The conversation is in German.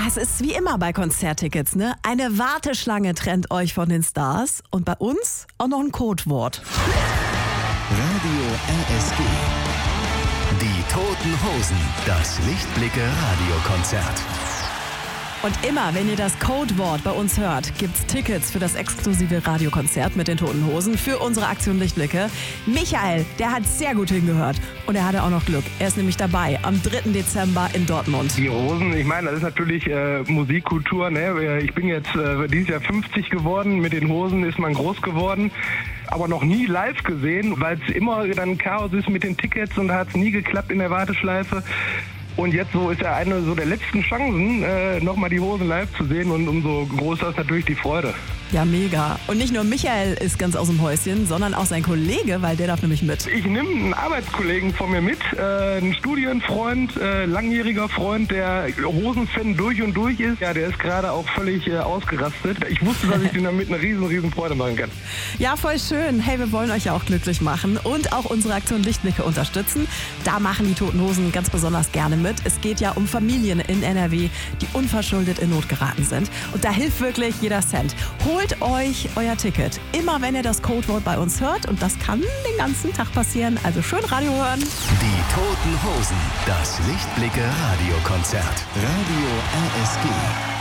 es ist wie immer bei Konzerttickets, ne? Eine Warteschlange trennt euch von den Stars und bei uns auch noch ein Codewort. Radio RSG. Die Toten Hosen. Das Lichtblicke-Radiokonzert. Und immer, wenn ihr das Codewort bei uns hört, gibt's Tickets für das exklusive Radiokonzert mit den Toten Hosen für unsere Aktion Lichtblicke. Michael, der hat sehr gut hingehört und er hatte auch noch Glück. Er ist nämlich dabei am 3. Dezember in Dortmund. Die Hosen, ich meine, das ist natürlich Musikkultur. Ne? Ich bin jetzt dieses Jahr 50 geworden. Mit den Hosen ist man groß geworden. Aber noch nie live gesehen, weil es immer dann Chaos ist mit den Tickets und da hat es nie geklappt in der Warteschleife. Und jetzt so ist ja eine so der letzten Chancen, nochmal die Hosen live zu sehen und umso größer ist natürlich die Freude. Ja, mega. Und nicht nur Michael ist ganz aus dem Häuschen, sondern auch sein Kollege, weil der darf nämlich mit. Ich nehme einen Arbeitskollegen von mir mit, einen Studienfreund, langjähriger Freund, der Hosenfan durch und durch ist. Ja, der ist gerade auch völlig ausgerastet. Ich wusste, dass ich den damit eine riesen Freude machen kann. Ja, voll schön. Hey, wir wollen euch ja auch glücklich machen und auch unsere Aktion Lichtblicke unterstützen. Da machen die Toten Hosen ganz besonders gerne mit. Es geht ja um Familien in NRW, die unverschuldet in Not geraten sind. Und da hilft wirklich jeder Cent. Holt euch euer Ticket. Immer wenn ihr das Codewort bei uns hört. Und das kann den ganzen Tag passieren. Also schön Radio hören. Die Toten Hosen. Das Lichtblicke-Radiokonzert. Radio RSG.